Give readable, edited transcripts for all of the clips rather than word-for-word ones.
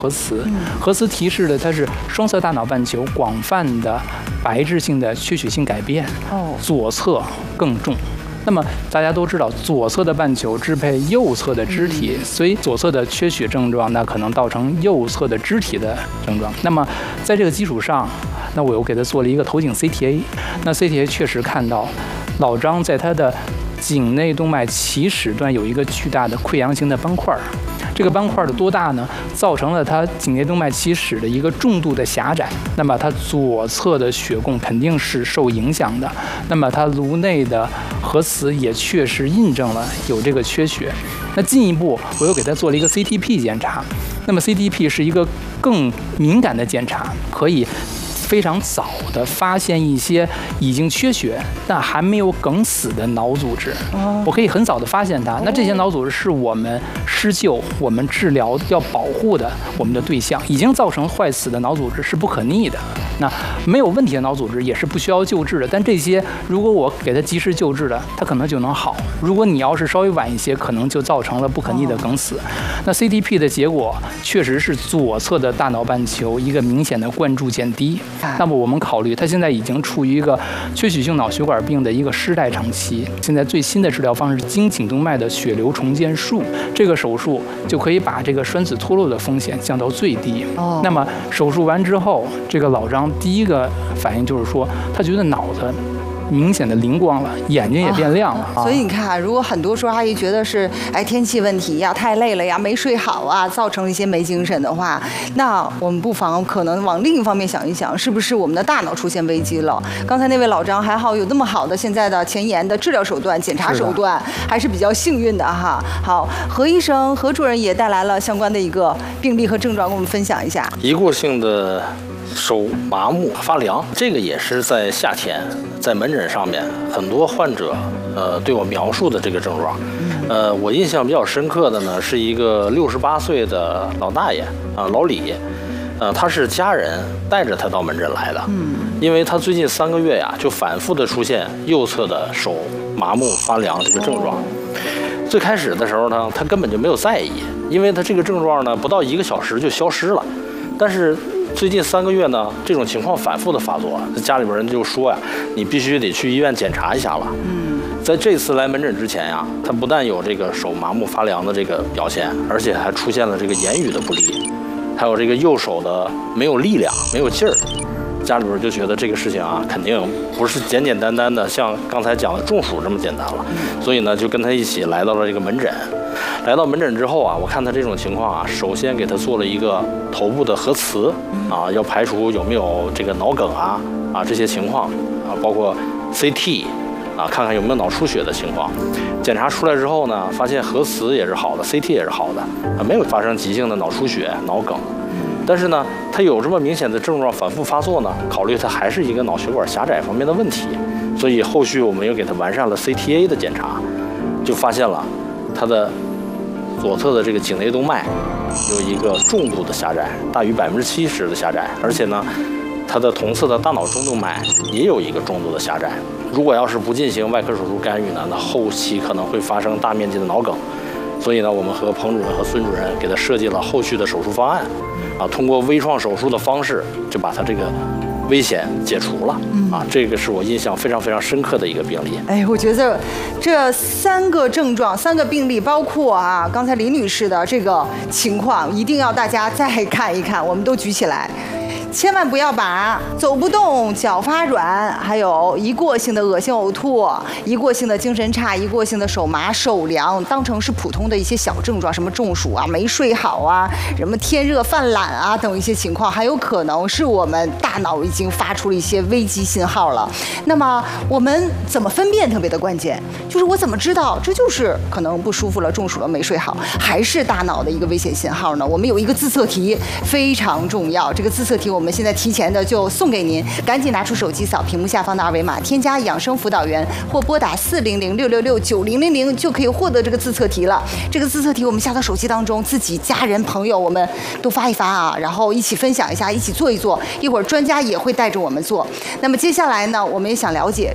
核磁，核磁提示的它是双侧大脑半球广泛的白质性的缺血性改变，左侧更重。那么大家都知道，左侧的半球支配右侧的肢体，所以左侧的缺血症状，那可能造成右侧的肢体的症状。那么在这个基础上，那我又给他做了一个头颈 CTA， 那 CTA 确实看到老张在他的颈内动脉起始段有一个巨大的溃疡型的斑块。这个斑块的多大呢？造成了它颈内动脉起始的一个重度的狭窄，那么它左侧的血供肯定是受影响的。那么它颅内的核磁也确实印证了有这个缺血。那进一步，我又给他做了一个 CTP 检查。那么 CTP 是一个更敏感的检查，可以非常早的发现一些已经缺血但还没有梗死的脑组织，我可以很早的发现它。那这些脑组织是我们施救、我们治疗要保护的我们的对象，已经造成坏死的脑组织是不可逆的。那没有问题的脑组织也是不需要救治的，但这些如果我给它及时救治了，它可能就能好。如果你要是稍微晚一些，可能就造成了不可逆的梗死。那 CTP 的结果确实是左侧的大脑半球一个明显的灌注减低。那么我们考虑，他现在已经处于一个缺血性脑血管病的一个失代偿期。现在最新的治疗方式是经颈动脉的血流重建术，这个手术就可以把这个栓子脱落的风险降到最低。那么手术完之后，这个老张第一个反应就是说，他觉得脑子明显的灵光了，眼睛也变亮了。 所以你看，如果很多时候阿姨觉得是天气问题呀、太累了呀、没睡好啊，造成一些没精神的话，那我们不妨可能往另一方面想一想，是不是我们的大脑出现危机了？刚才那位老张还好有那么好的现在的前沿的治疗手段、检查手段，还是比较幸运的哈。好，何医生、何主任也带来了相关的一个病例和症状，跟我们分享一下。 一过性的手麻木发凉，这个也是在夏天在门诊上面很多患者对我描述的这个症状。我印象比较深刻的呢是一个68岁的老大爷老李，他是家人带着他到门诊来的。因为他最近3个月呀就反复的出现右侧的手麻木发凉这个症状。最开始的时候呢，他根本就没有在意，因为他这个症状呢不到1个小时就消失了。但是最近3个月呢，这种情况反复的发作，家里边人就说呀，你必须得去医院检查一下了。在这次来门诊之前呀，他不但有这个手麻木发凉的这个表现，而且还出现了这个言语的不利，还有这个右手的没有力量、没有劲儿。家里边就觉得这个事情啊，肯定不是简简单单的像刚才讲的中暑这么简单了，所以呢，就跟他一起来到了这个门诊。来到门诊之后啊，我看他这种情况啊，首先给他做了一个头部的核磁要排除有没有这个脑梗这些情况包括 CT 看看有没有脑出血的情况。检查出来之后呢，发现核磁也是好的 ，CT 也是好的没有发生急性的脑出血、脑梗。但是呢，他有这么明显的症状反复发作呢，考虑他还是一个脑血管狭窄方面的问题，所以后续我们又给他完善了 CTA 的检查，就发现了他的左侧的这个颈内动脉有一个重度的狭窄，大于70%的狭窄，而且呢，他的同侧的大脑中动脉也有一个重度的狭窄。如果要是不进行外科手术干预呢，那后期可能会发生大面积的脑梗。所以呢，我们和彭主任和孙主任给他设计了后续的手术方案，通过微创手术的方式，就把他这个危险解除了。这个是我印象非常非常深刻的一个病例。 我觉得这3个症状、3个病例，包括刚才李女士的这个情况，一定要大家再看一看，我们都举起来。千万不要把走不动、脚发软，还有一过性的恶心呕吐、一过性的精神差、一过性的手麻手凉当成是普通的一些小症状，什么中暑没睡好什么天热犯懒等一些情况，还有可能是我们大脑已经发出了一些危机信号了。那么我们怎么分辨特别的关键，就是我怎么知道这就是可能不舒服了、中暑了、没睡好，还是大脑的一个危险信号呢？我们有一个自测题非常重要，这个自测题我们现在提前的就送给您，赶紧拿出手机扫屏幕下方的2维码，添加养生辅导员或拨打400-666-9000就可以获得这个自测题了。这个自测题我们下到手机当中，自己家人朋友我们都发一发然后一起分享一下，一起做一做，一会儿专家也会带着我们做。那么接下来呢，我们也想了解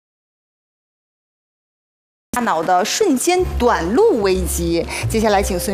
大脑的瞬间短路危机，接下来请孙